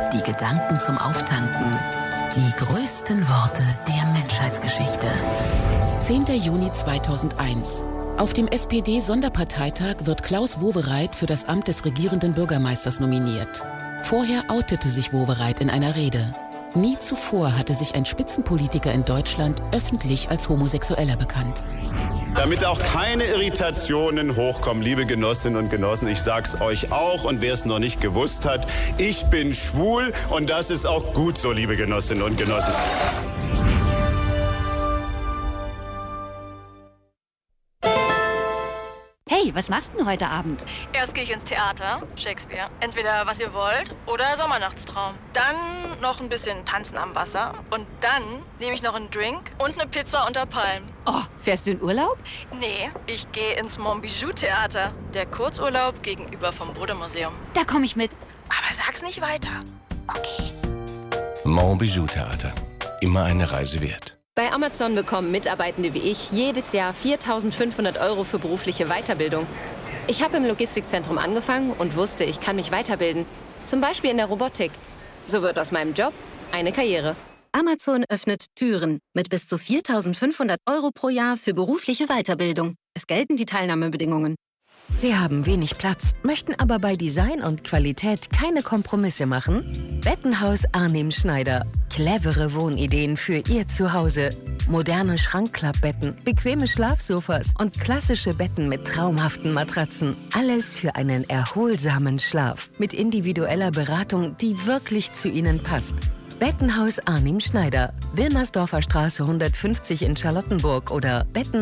die Gedanken zum Auftanken, die größten Worte der Menschheitsgeschichte. 10. Juni 2001. Auf dem SPD-Sonderparteitag wird Klaus Wowereit für das Amt des regierenden Bürgermeisters nominiert. Vorher outete sich Wowereit in einer Rede. Nie zuvor hatte sich ein Spitzenpolitiker in Deutschland öffentlich als Homosexueller bekannt. Damit auch keine Irritationen hochkommen, liebe Genossinnen und Genossen, ich sag's euch auch und wer es noch nicht gewusst hat, ich bin schwul und das ist auch gut so, liebe Genossinnen und Genossen. Hey, was machst du denn heute Abend? Erst gehe ich ins Theater, Shakespeare. Entweder Was ihr wollt oder Sommernachtstraum. Dann noch ein bisschen Tanzen am Wasser. Und dann nehme ich noch einen Drink und eine Pizza unter Palmen. Oh, fährst du in Urlaub? Nee, ich gehe ins Montbijou-Theater. Der Kurzurlaub gegenüber vom Bode-Museum. Da komme ich mit. Aber sag's nicht weiter. Okay. Montbijou-Theater. Immer eine Reise wert. Bei Amazon bekommen Mitarbeitende wie ich jedes Jahr 4.500 € für berufliche Weiterbildung. Ich habe im Logistikzentrum angefangen und wusste, ich kann mich weiterbilden. Zum Beispiel in der Robotik. So wird aus meinem Job eine Karriere. Amazon öffnet Türen mit bis zu 4.500 € pro Jahr für berufliche Weiterbildung. Es gelten die Teilnahmebedingungen. Sie haben wenig Platz, möchten aber bei Design und Qualität keine Kompromisse machen? Bettenhaus Arnim Schneider. Clevere Wohnideen für Ihr Zuhause. Moderne Schrankklappbetten, bequeme Schlafsofas und klassische Betten mit traumhaften Matratzen. Alles für einen erholsamen Schlaf. Mit individueller Beratung, die wirklich zu Ihnen passt. Bettenhaus Arnim Schneider. Wilmersdorfer Straße 150 in Charlottenburg oder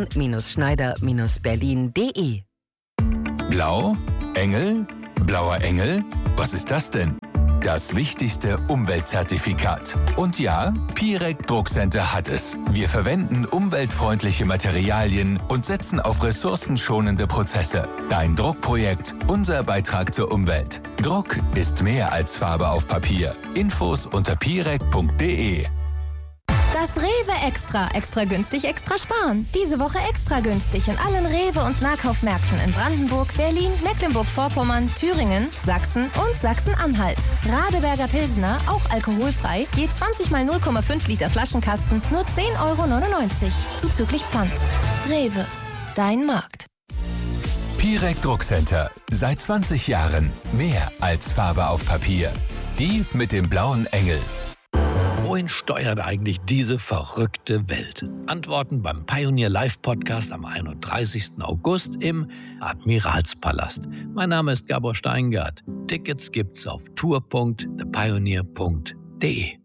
betten-schneider-berlin.de. Blau? Engel? Blauer Engel? Was ist das denn? Das wichtigste Umweltzertifikat. Und ja, Pirec Druckcenter hat es. Wir verwenden umweltfreundliche Materialien und setzen auf ressourcenschonende Prozesse. Dein Druckprojekt, unser Beitrag zur Umwelt. Druck ist mehr als Farbe auf Papier. Infos unter pirec.de. Das Rewe Extra. Extra günstig, extra sparen. Diese Woche extra günstig in allen Rewe- und Nahkaufmärkten in Brandenburg, Berlin, Mecklenburg-Vorpommern, Thüringen, Sachsen und Sachsen-Anhalt. Radeberger Pilsner, auch alkoholfrei, je 20 mal 0,5 Liter Flaschenkasten, nur 10,99 €. Zuzüglich Pfand. Rewe. Dein Markt. Pirec Druckcenter. Seit 20 Jahren mehr als Farbe auf Papier. Die mit dem blauen Engel. Wohin steuert eigentlich diese verrückte Welt? Antworten beim Pioneer Live Podcast am 31. August im Admiralspalast. Mein Name ist Gabor Steingart. Tickets gibt's auf tour.thepioneer.de.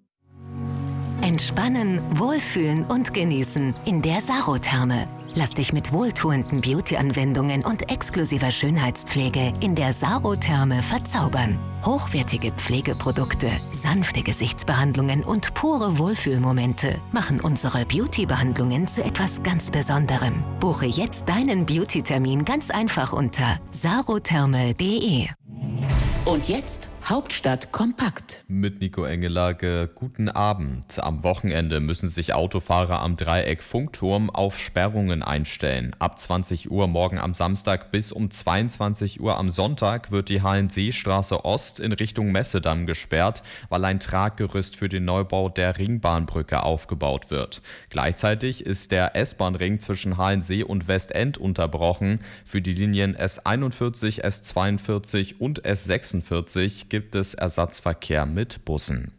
Entspannen, wohlfühlen und genießen in der Sarotherme. Lass dich mit wohltuenden Beauty-Anwendungen und exklusiver Schönheitspflege in der Sarotherme verzaubern. Hochwertige Pflegeprodukte, sanfte Gesichtsbehandlungen und pure Wohlfühlmomente machen unsere Beauty-Behandlungen zu etwas ganz Besonderem. Buche jetzt deinen Beauty-Termin ganz einfach unter sarotherme.de. Und jetzt Hauptstadt kompakt. Mit Nico Engelage, guten Abend. Am Wochenende müssen sich Autofahrer am Dreieck Funkturm auf Sperrungen einstellen. Ab 20 Uhr morgen am Samstag bis um 22 Uhr am Sonntag wird die Hallenseestraße Ost in Richtung Messedamm gesperrt, weil ein Traggerüst für den Neubau der Ringbahnbrücke aufgebaut wird. Gleichzeitig ist der S-Bahn-Ring zwischen Hallensee und Westend unterbrochen. Für die Linien S41, S42 und S46 gibt es Ersatzverkehr mit Bussen.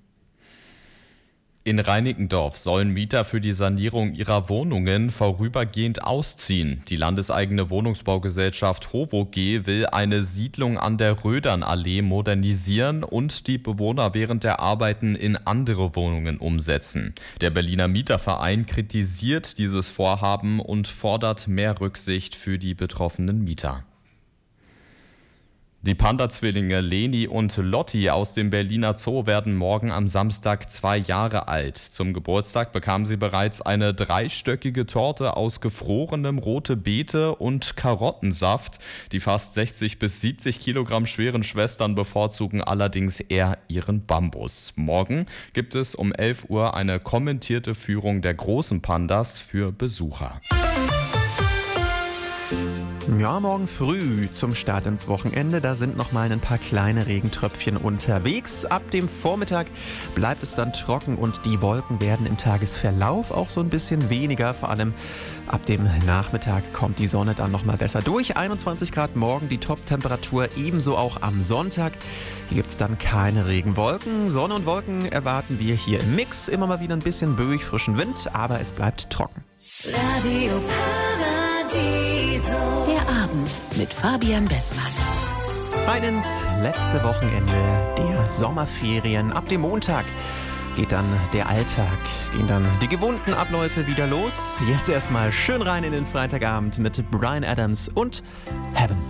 In Reinickendorf sollen Mieter für die Sanierung ihrer Wohnungen vorübergehend ausziehen. Die landeseigene Wohnungsbaugesellschaft HOVOG will eine Siedlung an der Rödernallee modernisieren und die Bewohner während der Arbeiten in andere Wohnungen umsetzen. Der Berliner Mieterverein kritisiert dieses Vorhaben und fordert mehr Rücksicht für die betroffenen Mieter. Die Panda-Zwillinge Leni und Lotti aus dem Berliner Zoo werden morgen am Samstag 2 Jahre alt. Zum Geburtstag bekamen sie bereits eine 3-stöckige Torte aus gefrorenem rote Beete und Karottensaft. Die fast 60 bis 70 Kilogramm schweren Schwestern bevorzugen allerdings eher ihren Bambus. Morgen gibt es um 11 Uhr eine kommentierte Führung der großen Pandas für Besucher. Ja, morgen früh zum Start ins Wochenende, da sind noch mal ein paar kleine Regentröpfchen unterwegs. Ab dem Vormittag bleibt es dann trocken und die Wolken werden im Tagesverlauf auch so ein bisschen weniger. Vor allem ab dem Nachmittag kommt die Sonne dann noch mal besser durch. 21 Grad morgen die Top-Temperatur, ebenso auch am Sonntag. Hier gibt es dann keine Regenwolken. Sonne und Wolken erwarten wir hier im Mix. Immer mal wieder ein bisschen böig, frischen Wind, aber es bleibt trocken. Radio Paradiso. Der Abend mit Fabian Bessmann. Rein ins letzte Wochenende der Sommerferien. Ab dem Montag geht dann der Alltag, gehen dann die gewohnten Abläufe wieder los. Jetzt erstmal schön rein in den Freitagabend mit Bryan Adams und Heaven.